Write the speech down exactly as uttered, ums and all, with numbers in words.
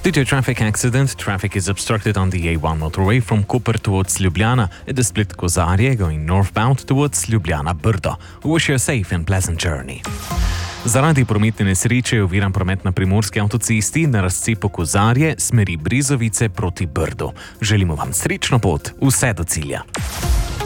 Due to a traffic accident, traffic is obstructed on the A one motorway from Koper towards Ljubljana at the split Kozarje going northbound towards Ljubljana Brdo. We wish you a safe and pleasant journey. Zaradi prometne nesreče je oviran promet na primorski avtocesti na razcepu Kozarje smeri Brezovice proti Brdu. Želimo vam srečno pot, vse do cilja.